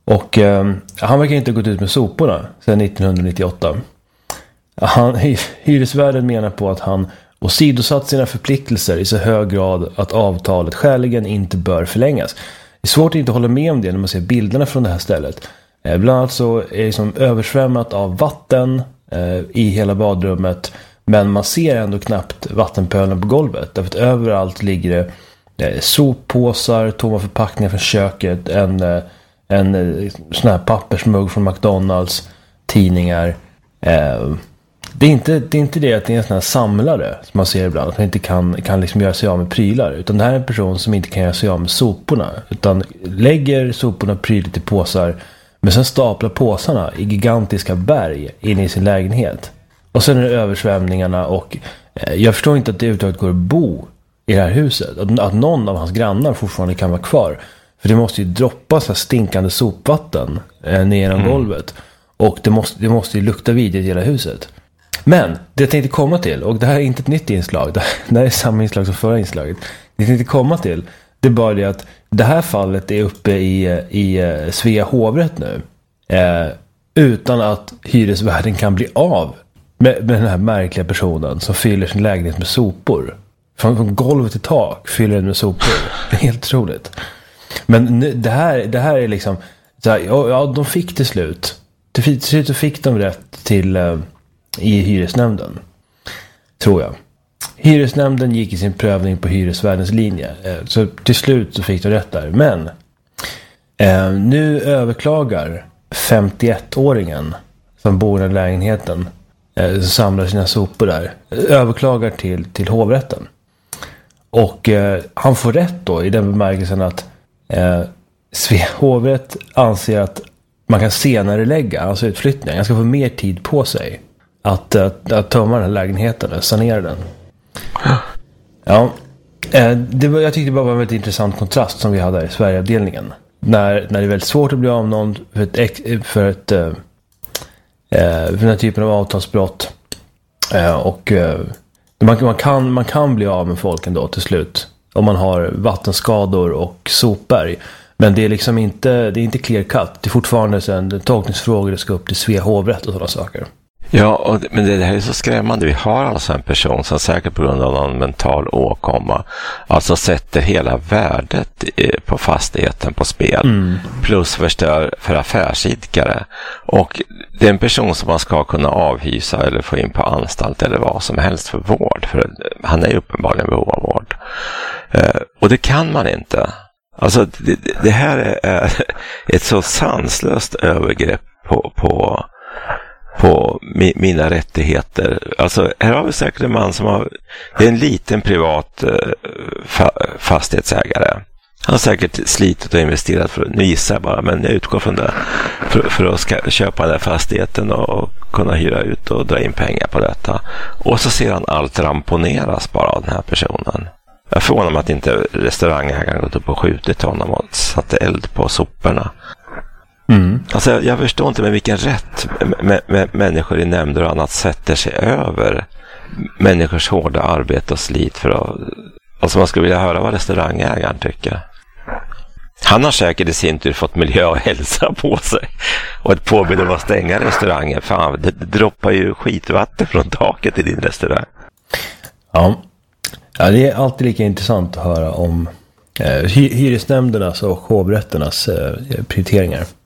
Och han verkar inte ha gått ut med soporna sedan 1998. Hyresvärden menar på att han åsidosatt sina förpliktelser i så hög grad att avtalet skäligen inte bör förlängas. Det är svårt att inte hålla med om det när man ser bilderna från det här stället. Bland annat så är det som översvämmat av vatten i hela badrummet, men man ser ändå knappt vattenpölen på golvet. Därför att överallt ligger det soppåsar, tomma förpackningar från köket, en sån här pappersmugg från McDonalds, tidningar. Det är inte det att det är en sån här samlare som man ser ibland, att man inte kan liksom göra sig av med prylar, utan det här är en person som inte kan göra sig av med soporna, utan lägger soporna prydligt i påsar, men sen staplar påsarna i gigantiska berg in i sin lägenhet. Och sen är det översvämningarna, och jag förstår inte att det överhuvudtaget går att bo i det här huset, att någon av hans grannar fortfarande kan vara kvar, för det måste ju droppa så här stinkande sopvatten ner genom golvet, och det måste ju lukta vidrigt i hela huset. Men det jag tänkte komma till, och det här är inte ett nytt inslag, det här är samma inslag som förra inslaget. Det jag tänkte komma till, det är bara det att det här fallet är uppe i Svea hovrätt nu, utan att hyresvärden kan bli av med den här märkliga personen som fyller sin lägenhet med sopor. Från golvet till tak fyller den med sopor. Det är helt otroligt. Men det här är liksom så här, ja, de fick till slut. Till slut så fick de rätt till i hyresnämnden, tror jag. Hyresnämnden gick i sin prövning på hyresvärdens linje. Så till slut så fick de rätt där. Men nu överklagar 51-åringen som bor i den lägenheten, som samlar sina sopor där, överklagar till hovrätten. Och han får rätt då i den bemärkelsen att Svea hovrätt anser att man kan senare lägga alltså utflyttningen. Han ska få mer tid på sig att tömma den här lägenheten och sanera den. Ja, jag tyckte det bara var en väldigt intressant kontrast som vi hade i Sverigeavdelningen. När det är väldigt svårt att bli av någon för den här typen av avtalsbrott. Och man kan bli av med folk ändå till slut om man har vattenskador och sopberg. Men det är liksom inte clear cut. Det är fortfarande en tolkningsfråga, det ska upp till Svea hovrätt och sådana saker. Ja, men det här är så skrämmande. Vi har alltså en person som säkert på grund av någon mental åkomma alltså sätter hela värdet på fastigheten på spel, plus förstör för affärsidkare. Och det är en person som man ska kunna avhysa eller få in på anstalt eller vad som helst för vård, för han är ju uppenbarligen behov av vård. Och det kan man inte. Alltså det här är ett så sanslöst övergrepp på mina rättigheter. Alltså här har vi säkert en man som det är en liten privat fastighetsägare. Han har säkert slitit och investerat nu gissar jag bara, men jag utgår från det för att köpa den här fastigheten och kunna hyra ut och dra in pengar på detta. Och så ser han allt ramponeras bara av den här personen. Jag förvånar mig att inte restaurangägaren gått upp och skjutit honom och satte eld på soporna. Alltså jag förstår inte med vilken rätt människor i nämnder och annat sätter sig över människors hårda arbete och slit för att... Alltså man skulle vilja höra vad restaurangägaren tycker. Han har säkert i sin tur fått miljö och hälsa på sig. Och ett påbud om att stänga restauranger. Fan, det droppar ju skitvatten från taket i din restaurang. Ja, det är alltid lika intressant att höra om hyresnämndernas och hovrätternas prioriteringar.